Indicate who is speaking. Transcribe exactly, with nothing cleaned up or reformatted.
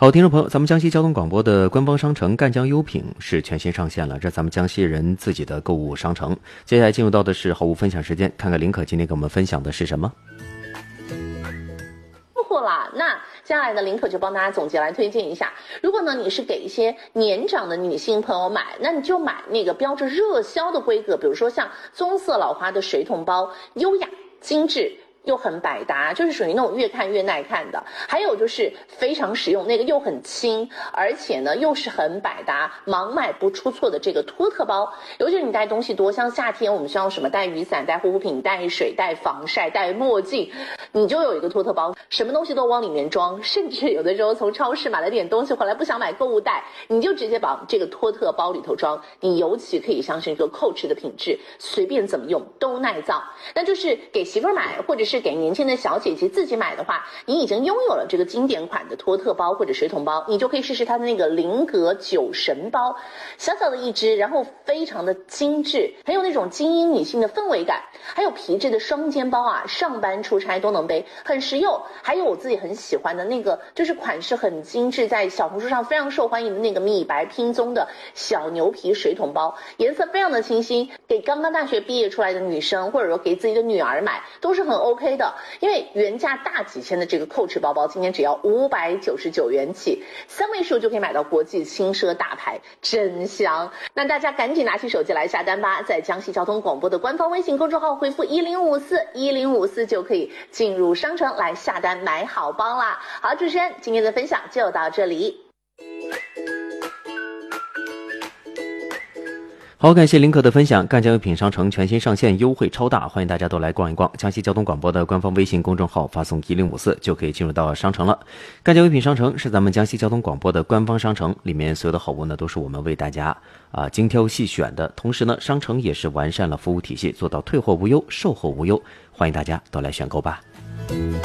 Speaker 1: 好，听众朋友，咱们江西交通广播的官方商城赣江优品是全新上线了，这咱们江西人自己的购物商城。接下来进入到的是好物分享时间，看看林可今天给我们分享的是什么。
Speaker 2: 啦，那接下来呢，林可就帮大家总结来推荐一下。如果呢你是给一些年长的女性朋友买，那你就买那个标着热销的规格，比如说像棕色老花的水桶包，优雅精致又很百搭，就是属于那种越看越耐看的。还有就是非常实用，那个又很轻，而且呢又是很百搭，盲买不出错的这个托特包。尤其是你带东西多，像夏天我们需要什么带雨伞、带护肤品、带水、带防晒、带墨镜，你就有一个托特包，什么东西都往里面装。甚至有的时候从超市买了点东西回来不想买购物袋，你就直接把这个托特包里头装。你尤其可以相信这个Coach的品质，随便怎么用都耐造。那就是给媳妇儿买，或者是是给年轻的小姐姐自己买的话，你已经拥有了这个经典款的托特包或者水桶包，你就可以试试它的那个菱格酒神包，小小的一只，然后非常的精致，很有那种精英女性的氛围感。还有皮质的双肩包啊，上班出差都能背，很实用。还有我自己很喜欢的那个，就是款式很精致，在小红书上非常受欢迎的那个米白拼宗的小牛皮水桶包，颜色非常的清新，给刚刚大学毕业出来的女生，或者说给自己的女儿买都是很 OK。的，因为原价大几千的这个Coach包包，今天只要五百九十九元起，三位数就可以买到国际轻奢大牌，真香！那大家赶紧拿起手机来下单吧，在江西交通广播的官方微信公众号回复一零五四一零五四就可以进入商城来下单买好包啦。好，主持人今天的分享就到这里。
Speaker 1: 好，感谢林可的分享。赣江优品商城全新上线，优惠超大，欢迎大家都来逛一逛。江西交通广播的官方微信公众号发送一零五四就可以进入到商城了。赣江优品商城是咱们江西交通广播的官方商城，里面所有的好物呢都是我们为大家啊精挑细选的。同时呢，商城也是完善了服务体系，做到退货无忧、售后无忧，欢迎大家都来选购吧。